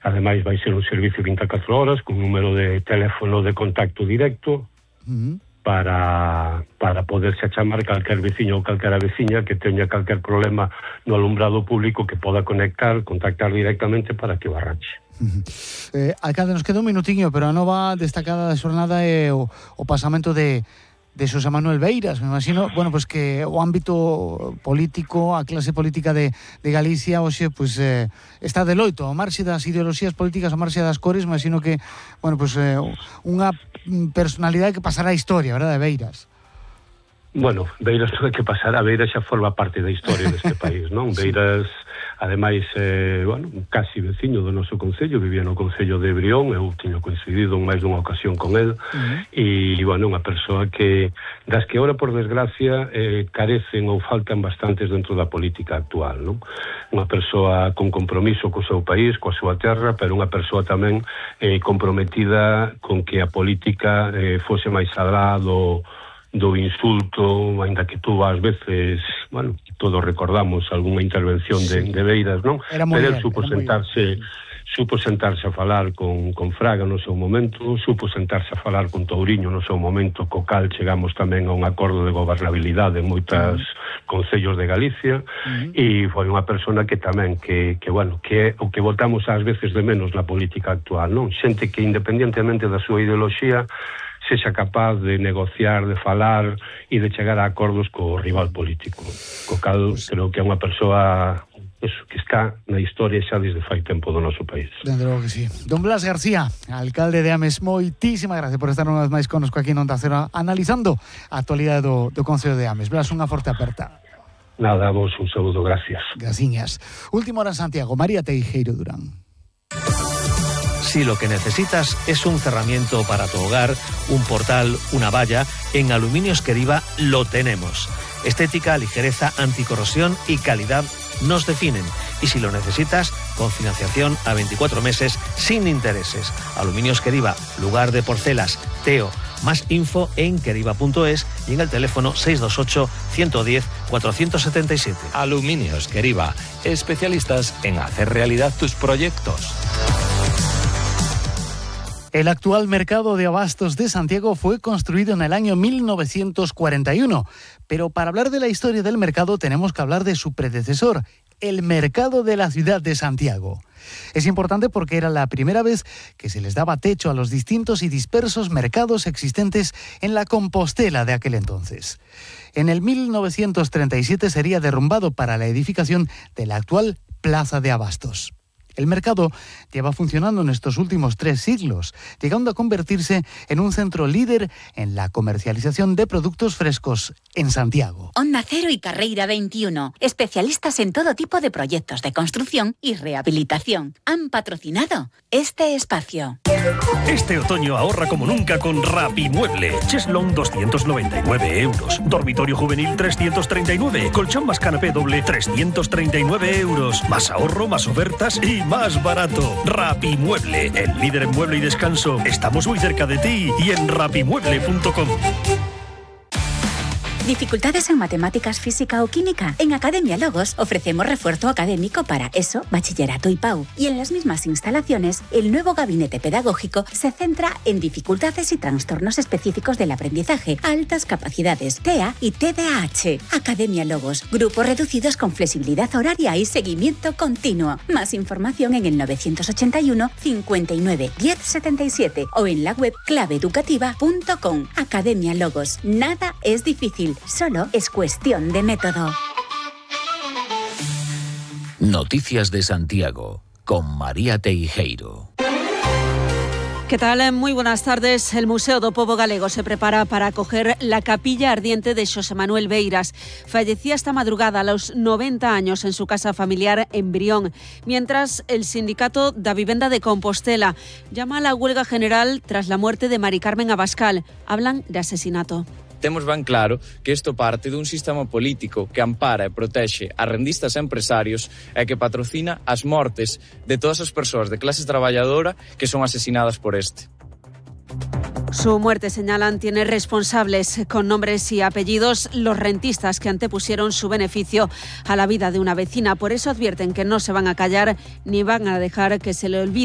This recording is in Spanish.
Ademais vai ser un servicio 24 horas con número de teléfono de contacto directo para poderse chamar calquer veciño ou calquera veciña que teña calquer problema no alumbrado público que poda contactar directamente para que o arranxe. Alcalde, nos queda un minutiño, pero a nova destacada da xornada é o pasamento de Xosé Manuel Beiras. Me imagino, bueno, pues que o ámbito político, a clase política de Galicia hoxe pues está de loito, ao marxe das ideoloxías políticas, ao marxe das cores. Me imagino que, bueno, pues unha personalidade que pasará a historia, verdade, Beiras? Bueno, Beiras tuve que pasar, a Beiras xa forma parte da historia deste país, non? Sí. Beiras, ademais, bueno, casi veciño do noso concello, vivía no concello de Brión, eu tiño coincidido en máis dunha ocasión con el, e, bueno, unha persoa que, das que ahora, por desgracia, carecen ou faltan bastantes dentro da política actual, non? Unha persoa con compromiso co seu país, coa súa terra, pero unha persoa tamén comprometida con que a política fose máis alá do insulto, ainda que tú ás veces, bueno, todos recordamos algunha intervención de Beiras, non? Pero él supo sentarse a falar con Fraga no seu momento, supo sentarse a falar con Touriño no seu momento, co cal chegamos tamén a un acordo de gobernabilidade en moitas concellos de Galicia, e foi unha persona que tamén, que bueno, que é o que votamos ás veces de menos na política actual, non? Xente que independentemente da súa ideoloxía sexa capaz de negociar, de falar e de chegar a acordos co rival político. Co cal, creo que é unha persoa que está na historia xa desde fai tempo do noso país. Dende logo que sí. Don Blas García, alcalde de Ames, moitísimas gracias por estar unha vez máis connosco aquí en Onda Cero analizando a actualidade do Concello de Ames. Blas, unha forte aperta. Nada, vos un saludo, gracias. Graciñas. Última hora en Santiago, María Teijeiro Durán. Si lo que necesitas es un cerramiento para tu hogar, un portal, una valla, en Aluminios Queriva lo tenemos. Estética, ligereza, anticorrosión y calidad nos definen. Y si lo necesitas, con financiación a 24 meses sin intereses. Aluminios Queriva, lugar de porcelas, Teo. Más info en queriva.es y en el teléfono 628-110-477. Aluminios Queriva, especialistas en hacer realidad tus proyectos. El actual mercado de abastos de Santiago fue construido en el año 1941, pero para hablar de la historia del mercado tenemos que hablar de su predecesor, el mercado de la ciudad de Santiago. Es importante porque era la primera vez que se les daba techo a los distintos y dispersos mercados existentes en la Compostela de aquel entonces. En el 1937 sería derrumbado para la edificación de la actual Plaza de Abastos. El mercado lleva funcionando en estos últimos 3 siglos, llegando a convertirse en un centro líder en la comercialización de productos frescos en Santiago. Onda Cero y Carreira 21, especialistas en todo tipo de proyectos de construcción y rehabilitación, han patrocinado este espacio. Este otoño ahorra como nunca con Rapimueble. Cheslong 299 euros. Dormitorio juvenil 339. Colchón más canapé doble 339 euros. Más ahorro, más ofertas y más barato. Rapimueble, el líder en mueble y descanso. Estamos muy cerca de ti y en rapimueble.com. ¿Dificultades en matemáticas, física o química? En Academia Logos ofrecemos refuerzo académico para ESO, bachillerato y PAU. Y en las mismas instalaciones, el nuevo gabinete pedagógico se centra en dificultades y trastornos específicos del aprendizaje, altas capacidades, TEA y TDAH. Academia Logos, grupos reducidos con flexibilidad horaria y seguimiento continuo. Más información en el 981 59 10 77 o en la web claveeducativa.com. Academia Logos, nada es difícil. Solo es cuestión de método. Noticias de Santiago, con María Teijeiro. ¿Qué tal? Muy buenas tardes. El Museo do Pobo Galego se prepara para acoger la capilla ardiente de Xosé Manuel Beiras. Fallecía esta madrugada a los 90 años en su casa familiar en Brión, mientras el sindicato da Vivenda de Compostela llama a la huelga general tras la muerte de Mari Carmen Abascal. Hablan de asesinato. Temos ben claro que isto parte dun sistema político que ampara e protexe a rendistas e empresarios e que patrocina as mortes de todas as persoas de clase traballadora que son asesinadas por este. Su muerte, señalan, tiene responsables con nombres y apellidos los rentistas que antepusieron su beneficio a la vida de una vecina. Por eso advierten que no se van a callar ni van a dejar que se le olvide